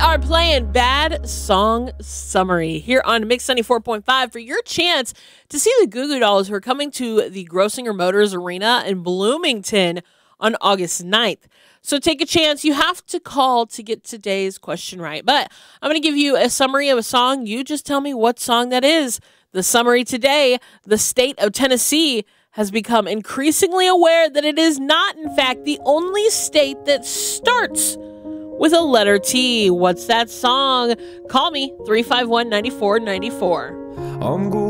are playing Bad Song Summary here on Mix 94.5 for your chance to see the Goo Goo Dolls, who are coming to the Grossinger Motors Arena in Bloomington on August 9th. So take a chance. You have to call to get today's question right. But I'm going to give you a summary of a song. You just tell me what song that is. The summary today: the state of Tennessee has become increasingly aware that it is not, in fact, the only state that starts with a letter T. What's that song? Call me, 351-9494.